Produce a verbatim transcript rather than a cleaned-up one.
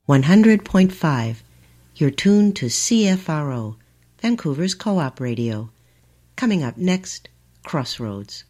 one hundred point five. You're tuned to C F R O, Vancouver's Co-op Radio. Coming up next, Crossroads.